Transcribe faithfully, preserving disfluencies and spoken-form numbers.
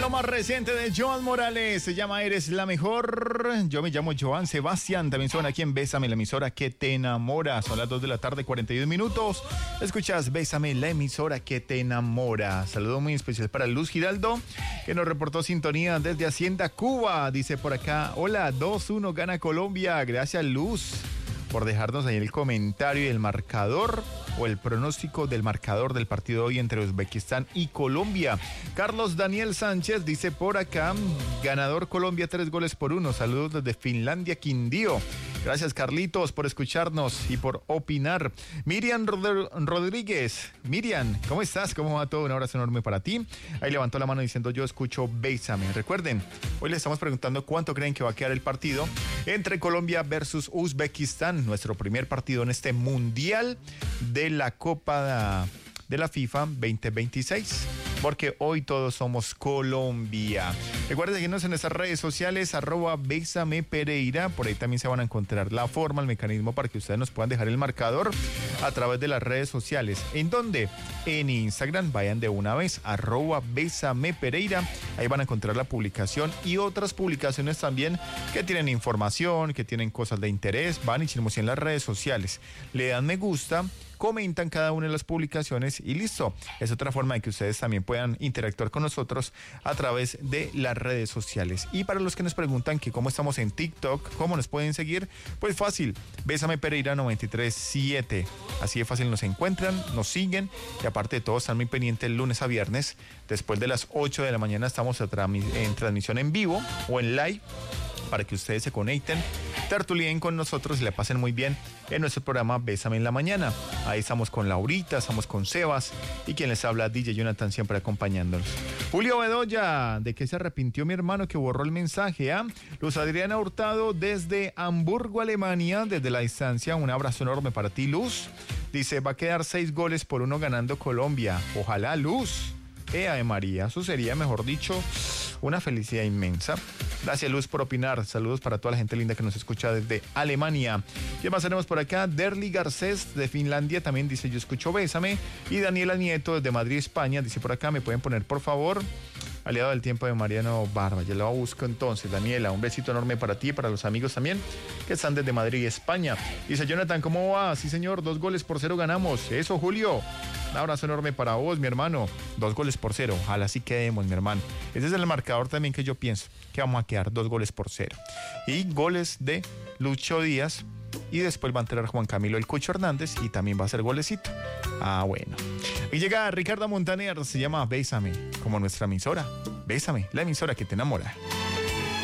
lo más reciente de Joan Morales. Se llama Eres la Mejor. Yo me llamo Joan Sebastián. También suena aquí en Bésame, la emisora que te enamora. Son las dos de la tarde, cuarenta y dos minutos. Escuchas Bésame, la emisora que te enamora. Saludo muy especial para Luz Giraldo, que nos reportó sintonía desde Hacienda, Cuba. Dice por acá, hola, dos uno gana Colombia. Gracias, Luz, por dejarnos ahí el comentario y el marcador o el pronóstico del marcador del partido de hoy entre Uzbekistán y Colombia. Carlos Daniel Sánchez dice por acá, ganador Colombia, tres goles por uno. Saludos desde Finlandia, Quindío. Gracias, Carlitos, por escucharnos y por opinar. Miriam Rod- Rodríguez. Miriam, ¿cómo estás? ¿Cómo va todo? Un abrazo enorme para ti. Ahí levantó la mano diciendo, yo escucho Bésame. Recuerden, hoy le estamos preguntando cuánto creen que va a quedar el partido entre Colombia versus Uzbekistán, nuestro primer partido en este Mundial de la Copa de la FIFA veinte veintiséis. Porque hoy todos somos Colombia. Recuerden seguirnos en nuestras redes sociales, arroba Bésame Pereira. Por ahí también se van a encontrar la forma, el mecanismo para que ustedes nos puedan dejar el marcador a través de las redes sociales. ¿En dónde? En Instagram, vayan de una vez, arroba Bésame Pereira. Ahí van a encontrar la publicación y otras publicaciones también que tienen información, que tienen cosas de interés. Van y chismosean en las redes sociales. Le dan me gusta, comentan cada una de las publicaciones y listo. Es otra forma de que ustedes también puedan interactuar con nosotros a través de las redes sociales. Y para los que nos preguntan que cómo estamos en TikTok, cómo nos pueden seguir, pues fácil, Bésame Pereira noventa y tres siete. Así de fácil nos encuentran, nos siguen y aparte de todo están muy pendientes lunes a viernes. Después de las ocho de la mañana estamos a tra- en transmisión en vivo o en live para que ustedes se conecten, tertulien con nosotros y le pasen muy bien en nuestro programa Bésame en la Mañana. Ahí estamos con Laurita, estamos con Sebas y quien les habla, D J Jonathan, siempre acompañándonos. Julio Bedoya, ¿de qué se arrepintió mi hermano que borró el mensaje? ¿Ah? Luz Adriana Hurtado desde Hamburgo, Alemania, desde la distancia, un abrazo enorme para ti, Luz. Dice, va a quedar seis goles por uno ganando Colombia. Ojalá, Luz. Eh, Ave María, eso sería, mejor dicho, una felicidad inmensa. Gracias, Luz, por opinar. Saludos para toda la gente linda que nos escucha desde Alemania. ¿Qué más tenemos por acá? Derly Garcés de Finlandia también dice, yo escucho Bésame. Y Daniela Nieto desde Madrid, España, dice por acá, ¿me pueden poner, por favor, Aliado del Tiempo de Mariano Barba? Ya lo busco entonces, Daniela. Un besito enorme para ti y para los amigos también que están desde Madrid, España. Dice Jonathan, ¿cómo va? Sí, señor, dos goles por cero ganamos. Eso, Julio. Un abrazo enorme para vos, mi hermano. Dos goles por cero. Ojalá sí quedemos, mi hermano. Ese es el marcador también que yo pienso, que vamos a quedar dos goles por cero. Y goles de Lucho Díaz. Y después va a entrar Juan Camilo El Cucho Hernández y también va a ser golecito. Ah, bueno. Y llega Ricardo Montaner, se llama Bésame, como nuestra emisora. Bésame, la emisora que te enamora.